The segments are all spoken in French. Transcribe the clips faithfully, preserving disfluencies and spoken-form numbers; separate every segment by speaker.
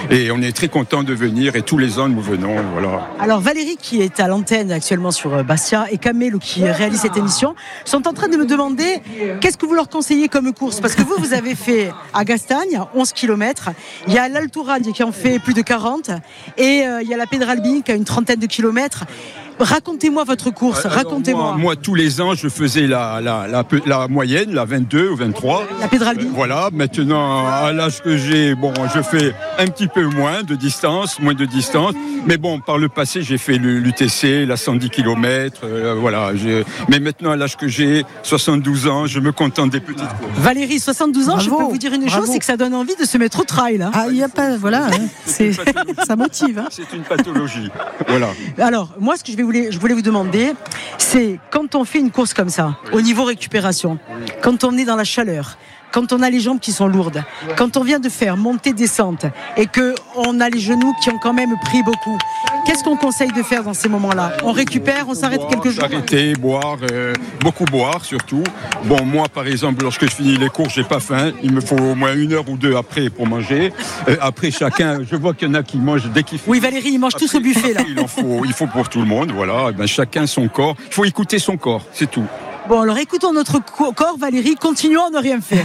Speaker 1: Et on est très content de venir et tous les ans nous venons. Voilà.
Speaker 2: Alors Valérie qui est à l'antenne actuellement sur Bastia et Kamel qui réalise cette émission sont en train de me demander qu'est-ce que vous leur conseillez comme course, parce que vous vous avez fait à Gastagne onze kilomètres, il y a l'Altouragne qui en fait plus de quarante et euh, il y a la Pedralbing qui a une trentaine de kilomètres. Racontez-moi votre course,
Speaker 1: Alors,
Speaker 2: racontez-moi.
Speaker 1: Moi, moi, tous les ans, je faisais la, la, la, la moyenne, la vingt-deux ou vingt-trois.
Speaker 2: La Pedralbing.
Speaker 1: Euh, voilà, maintenant, à l'âge que j'ai, bon, je fais un petit peu moins de distance, moins de distance. Mais bon, par le passé, j'ai fait l'U T C, la cent dix kilomètres, euh, voilà. Je... Mais maintenant, à l'âge que j'ai, soixante-douze ans, je me contente des petites courses.
Speaker 2: Valérie, soixante-douze ans, Bravo. Je peux vous dire une
Speaker 3: Bravo.
Speaker 2: chose, c'est que ça donne envie de se mettre au trail. Hein.
Speaker 3: Ah, il n'y a pas, voilà, hein. c'est, ça motive. Hein.
Speaker 1: C'est une pathologie, voilà.
Speaker 2: Alors, moi, ce que je vais je voulais vous demander, c'est quand on fait une course comme ça, au niveau récupération, quand on est dans la chaleur, quand on a les jambes qui sont lourdes, quand on vient de faire montée-descente et qu'on a les genoux qui ont quand même pris beaucoup, qu'est-ce qu'on conseille de faire dans ces moments-là ? On récupère, on s'arrête
Speaker 1: boire,
Speaker 2: quelques jours ?
Speaker 1: S'arrêter, boire, euh, beaucoup boire surtout. Bon, moi par exemple, lorsque je finis les courses, j'ai pas faim. Il me faut au moins une heure ou deux après pour manger. Euh, après chacun, je vois qu'il y en a qui mangent dès qu'il faut.
Speaker 2: Oui, Valérie, ils mangent
Speaker 1: après,
Speaker 2: tous au buffet là.
Speaker 1: Il en faut, il faut pour tout le monde, voilà. Ben, chacun son corps. Il faut écouter son corps, c'est tout.
Speaker 2: Bon, alors écoutons notre corps, Valérie, continuons à ne rien faire.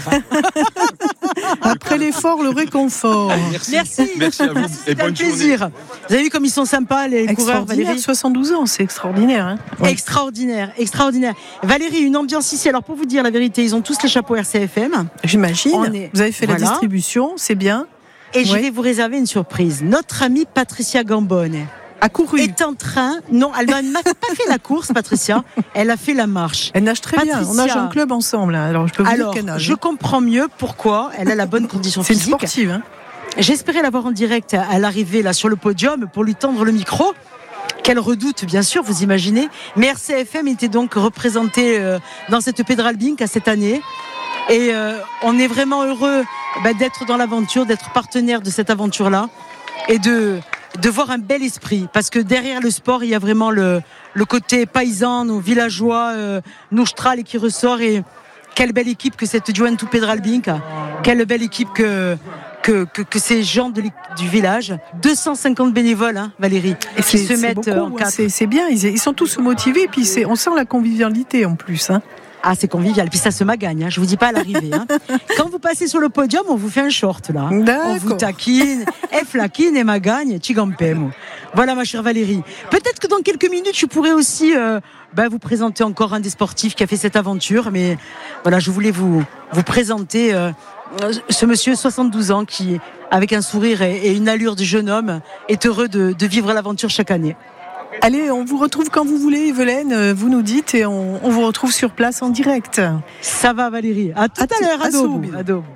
Speaker 3: Après l'effort, le réconfort.
Speaker 1: Merci.
Speaker 2: Merci.
Speaker 1: Merci à vous.
Speaker 2: C'est
Speaker 1: et bonne
Speaker 2: un plaisir.
Speaker 1: journée.
Speaker 2: Vous avez vu comme ils sont sympas, les coureurs, Valérie ?
Speaker 3: soixante-douze ans, c'est extraordinaire. Hein ouais.
Speaker 2: Extraordinaire, extraordinaire. Valérie, une ambiance ici. Alors, pour vous dire la vérité, ils ont tous les chapeaux R C F M.
Speaker 3: J'imagine.
Speaker 2: Est...
Speaker 3: Vous avez fait
Speaker 2: voilà.
Speaker 3: la distribution, c'est bien.
Speaker 2: Et ouais. Je vais vous réserver une surprise. Notre amie Patricia Gambone
Speaker 3: a couru.
Speaker 2: Est en train. Non, elle n'a pas fait la course, Patricia. Elle a fait la marche.
Speaker 3: Elle nage très
Speaker 2: Patricia,
Speaker 3: bien. On nage en club ensemble. Alors, je peux vous
Speaker 2: alors,
Speaker 3: dire qu'elle nage.
Speaker 2: Je comprends mieux pourquoi elle a la bonne condition
Speaker 3: c'est
Speaker 2: physique.
Speaker 3: C'est une sportive. Hein.
Speaker 2: J'espérais la voir en direct à l'arrivée là sur le podium pour lui tendre le micro. Qu'elle redoute, bien sûr, vous imaginez. Mais R C F M était donc représenté euh, dans cette Pedralbing à cette année. Et euh, on est vraiment heureux bah, d'être dans l'aventure, d'être partenaire de cette aventure-là et de, de voir un bel esprit. Parce que derrière le sport, il y a vraiment le, le côté paysan, nos villageois, euh, Noustral et qui ressort. Et quelle belle équipe que cette Juventud Pedralbing. Quelle belle équipe que... Que, que, que ces gens de, du village, deux cent cinquante bénévoles, hein, Valérie,
Speaker 3: et
Speaker 2: qui se
Speaker 3: c'est
Speaker 2: mettent
Speaker 3: beaucoup,
Speaker 2: en quatre.
Speaker 3: C'est, c'est bien, ils, ils sont tous motivés, puis c'est, on sent la convivialité en plus. Hein.
Speaker 2: Ah, c'est convivial, puis ça se magagne, hein, je vous dis pas à l'arrivée. Hein. Quand vous passez sur le podium, on vous fait un short, là.
Speaker 3: D'accord.
Speaker 2: On vous taquine, et flaquine, et magagne, chigampemo. Voilà, ma chère Valérie. Peut-être que dans quelques minutes, je pourrais aussi euh, bah, vous présenter encore un des sportifs qui a fait cette aventure, mais voilà, je voulais vous, vous présenter... Euh, ce monsieur, soixante-douze ans, qui, avec un sourire et une allure de jeune homme, est heureux de, de vivre l'aventure chaque année.
Speaker 3: Allez, on vous retrouve quand vous voulez, Evelyne, vous nous dites et on, on vous retrouve sur place en direct.
Speaker 2: Ça va, Valérie. À tout à, à l'heure, à Daube.